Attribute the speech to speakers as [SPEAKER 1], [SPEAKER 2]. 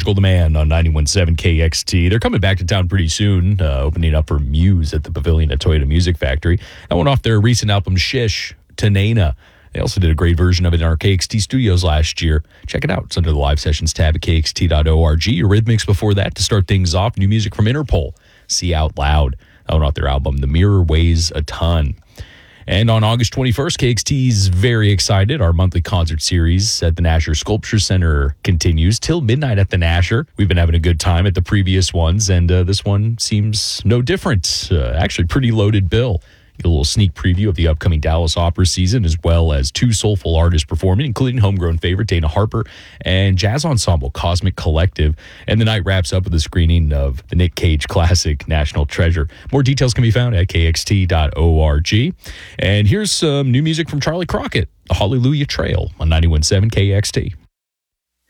[SPEAKER 1] Portugal the Man on 91.7 KXT. They're coming back to town pretty soon, opening up for Muse at the Pavilion at Toyota Music Factory. That went off their recent album, Shish, Tanena. They also did a great version of it in our KXT studios last year. Check it out. It's under the live sessions tab at kxt.org. Eurythmics before that to start things off. New music from Interpol, See Out Loud. That went off their album, The Mirror Weighs a Ton. And on August 21st, KXT's very excited. Our monthly concert series at the Nasher Sculpture Center continues till midnight at the Nasher. We've been having a good time at the previous ones, and this one seems no different. Actually, pretty loaded bill. Get a little sneak preview of the upcoming Dallas Opera season, as well as two soulful artists performing, including homegrown favorite Dana Harper and jazz ensemble Cosmic Collective. And the night wraps up with a screening of the Nick Cage classic National Treasure. More details can be found at kxt.org. And here's some new music from Charlie Crockett, The Hallelujah Trail on 91.7 KXT.